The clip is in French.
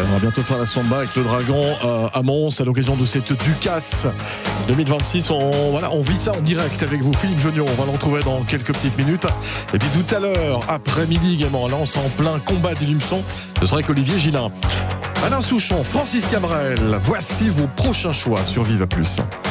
On va bientôt faire la samba avec le Dragon à Mons à l'occasion de cette Ducasse 2026. On vit ça en direct avec vous, Philippe Jeugnot. On va le retrouver dans quelques petites minutes. Et puis tout à l'heure, après-midi également, là on sera en plein combat d'Ilumson. Ce sera avec Olivier Gillin. Alain Souchon, Francis Cabrel, voici vos prochains choix sur Viva Plus.